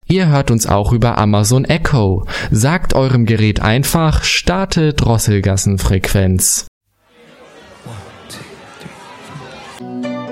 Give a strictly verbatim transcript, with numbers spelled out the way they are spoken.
Ihr hört uns auch über Amazon Echo. Sagt eurem Gerät einfach, starte Drosselgassenfrequenz. One, two, three, four.